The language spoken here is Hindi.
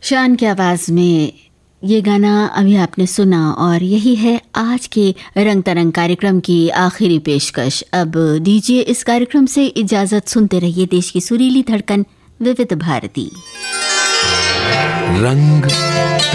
शान की आवाज़ में ये गाना अभी आपने सुना और यही है आज के रंग तरंग कार्यक्रम की आखिरी पेशकश। अब दीजिए इस कार्यक्रम से इजाज़त, सुनते रहिए देश की सुरीली धड़कन विविध भारती। रंग